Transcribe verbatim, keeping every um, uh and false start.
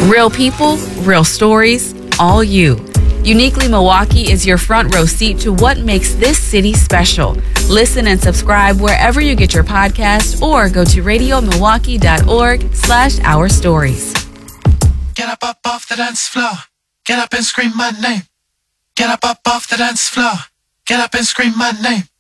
Real people, real stories, all you. Uniquely Milwaukee is your front row seat to what makes this city special. Listen and subscribe wherever you get your podcast or go to radio milwaukee dot org slash our stories. Get up, up off the dance floor. Get up and scream my name. Get up, up off the dance floor. Get up and scream my name.